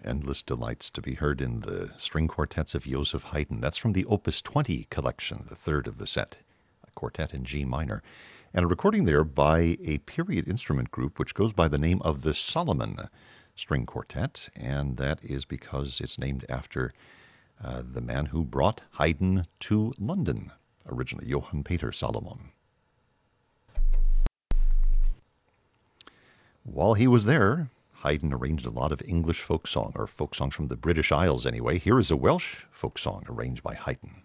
Endless delights to be heard in the string quartets of Joseph Haydn. That's from the Opus 20 collection, the third of the set, a quartet in G minor. And a recording there by a period instrument group which goes by the name of the Solomon String Quartet, and that is because it's named after the man who brought Haydn to London, originally Johann Peter Salomon. While he was there, Haydn arranged a lot of English folk song, or folk songs from the British Isles anyway. Here is a Welsh folk song arranged by Haydn.